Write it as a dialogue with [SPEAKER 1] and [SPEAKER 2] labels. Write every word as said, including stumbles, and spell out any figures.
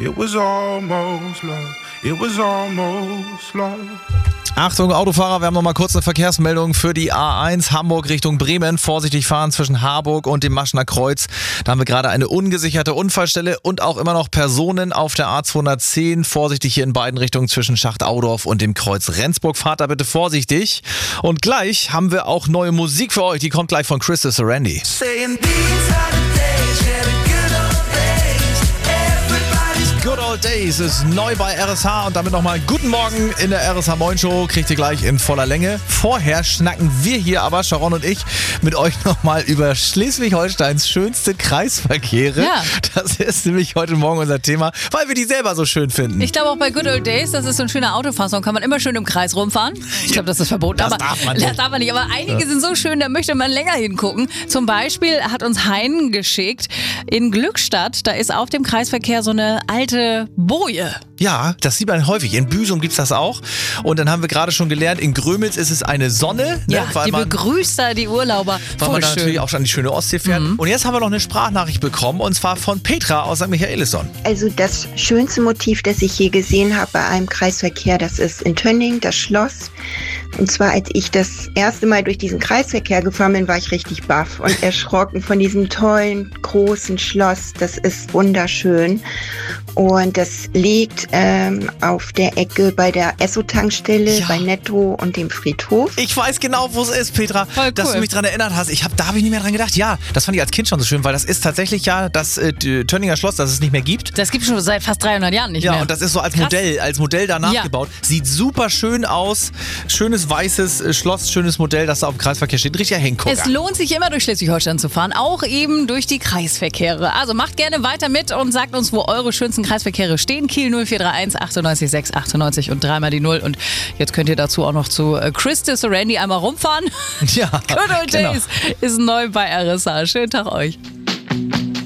[SPEAKER 1] It was almost love. It was almost love.
[SPEAKER 2] Achtung Autofahrer, wir haben noch mal kurz eine Verkehrsmeldung für die A eins Hamburg Richtung Bremen. Vorsichtig fahren zwischen Harburg und dem Maschener Kreuz. Da haben wir gerade eine ungesicherte Unfallstelle und auch immer noch Personen auf der A zweihundertzehn. Vorsichtig hier in beiden Richtungen zwischen Schacht-Audorf und dem Kreuz Rendsburg. Fahrt da bitte vorsichtig. Und gleich haben wir auch neue Musik für euch. Die kommt gleich von Chris Serendi. Good Old Days ist neu bei R S H und damit nochmal guten Morgen in der R S H Moin Show. Kriegt ihr gleich in voller Länge. Vorher schnacken wir hier aber, Sharon und ich, mit euch nochmal über Schleswig-Holsteins schönste Kreisverkehre.
[SPEAKER 3] Ja.
[SPEAKER 2] Das ist nämlich heute Morgen unser Thema, weil wir die selber so schön finden.
[SPEAKER 3] Ich glaube auch bei Good Old Days, das ist so ein schöner Autofahrson, kann man immer schön im Kreis rumfahren. Ich glaube, das ist verboten.
[SPEAKER 2] Das
[SPEAKER 3] aber
[SPEAKER 2] darf man
[SPEAKER 3] das
[SPEAKER 2] nicht.
[SPEAKER 3] darf man nicht. Aber einige ja. sind so schön, da möchte man länger hingucken. Zum Beispiel hat uns Hein geschickt, in Glückstadt, da ist auf dem Kreisverkehr so eine alte Boje.
[SPEAKER 2] Ja, das sieht man häufig. In Büsum gibt es das auch. Und dann haben wir gerade schon gelernt, in Grömitz ist es eine Sonne.
[SPEAKER 3] Ja,
[SPEAKER 2] ne, weil
[SPEAKER 3] die
[SPEAKER 2] man,
[SPEAKER 3] begrüßt da die Urlauber.
[SPEAKER 2] Weil
[SPEAKER 3] Voll
[SPEAKER 2] man da
[SPEAKER 3] schön.
[SPEAKER 2] natürlich auch schon an die schöne Ostsee fährt. Mhm. Und jetzt haben wir noch eine Sprachnachricht bekommen, und zwar von Petra aus Sankt Michaelisson.
[SPEAKER 4] Also das schönste Motiv, das ich je gesehen habe bei einem Kreisverkehr, das ist in Tönning, das Schloss. Und zwar, als ich das erste Mal durch diesen Kreisverkehr gefahren bin, war ich richtig baff und erschrocken von diesem tollen, großen Schloss. Das ist wunderschön. Und das liegt ähm, auf der Ecke bei der Esso-Tankstelle,
[SPEAKER 2] Ja.
[SPEAKER 4] bei Netto und dem Friedhof.
[SPEAKER 2] Ich weiß genau, wo es ist, Petra,
[SPEAKER 3] Voll cool.
[SPEAKER 2] dass du mich daran erinnert hast. Ich hab, da habe ich nicht mehr dran gedacht. Ja, das fand ich als Kind schon so schön, weil das ist tatsächlich ja das äh, Tönninger Schloss, das es nicht mehr gibt.
[SPEAKER 3] Das gibt es schon seit fast dreihundert Jahren nicht
[SPEAKER 2] Ja,
[SPEAKER 3] mehr.
[SPEAKER 2] und das ist so als
[SPEAKER 3] Krass.
[SPEAKER 2] Modell, als Modell da nachgebaut. Sieht super schön aus. Schönes weißes äh, Schloss, schönes Modell, das da auf dem Kreisverkehr steht. Richtiger Hingucker.
[SPEAKER 3] Es lohnt sich immer durch Schleswig-Holstein zu fahren, auch eben durch die Kreisverkehre. Also macht gerne weiter mit und sagt uns, wo eure schönsten Kreisverkehre stehen. Kiel null vier drei eins achtundneunzig sechs achtundneunzig und dreimal die Null. Und jetzt könnt ihr dazu auch noch zu äh, Chris Serendi einmal rumfahren.
[SPEAKER 2] Ja,
[SPEAKER 3] Good Old
[SPEAKER 2] genau.
[SPEAKER 3] Days ist neu bei R S H. Schönen Tag euch.